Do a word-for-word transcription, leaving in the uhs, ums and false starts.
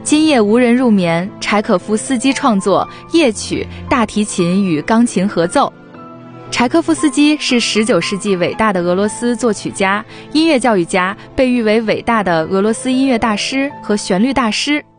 今夜无人入眠，柴可夫斯基创作夜曲，大提琴与钢琴合奏。柴可夫斯基是十九世纪伟大的俄罗斯作曲家、音乐教育家，被誉为伟大的俄罗斯音乐大师和旋律大师。